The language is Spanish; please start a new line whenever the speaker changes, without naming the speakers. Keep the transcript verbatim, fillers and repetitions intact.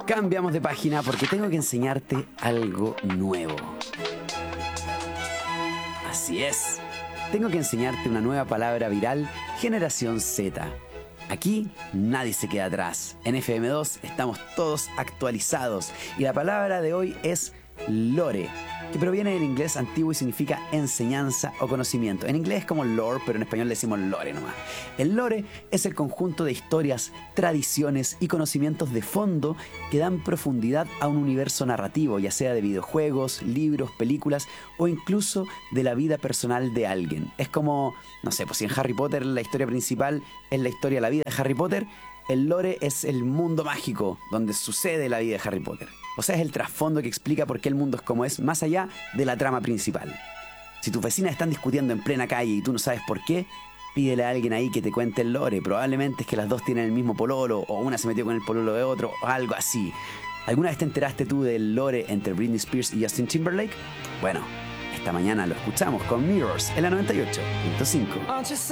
Cambiamos de página porque tengo que enseñarte algo nuevo. Así es, tengo que enseñarte una nueva palabra viral, Generación Z. Aquí nadie se queda atrás. En F M dos estamos todos actualizados y la palabra de hoy es lore, que proviene del inglés antiguo y significa enseñanza o conocimiento. En inglés es como lore, pero en español le decimos lore nomás. El lore es el conjunto de historias, tradiciones y conocimientos de fondo que dan profundidad a un universo narrativo, ya sea de videojuegos, libros, películas o incluso de la vida personal de alguien. Es como, no sé, pues si en Harry Potter la historia principal es la historia de la vida de Harry Potter, el lore es el mundo mágico donde sucede la vida de Harry Potter. O sea, es el trasfondo que explica por qué el mundo es como es, más allá de la trama principal. Si tus vecinas están discutiendo en plena calle y tú no sabes por qué, pídele a alguien ahí que te cuente el lore. Probablemente es que las dos tienen el mismo pololo, o una se metió con el pololo de otro, o algo así. ¿Alguna vez te enteraste tú del lore entre Britney Spears y Justin Timberlake? Bueno, esta mañana lo escuchamos con Mirrors en la noventa y ocho punto cinco.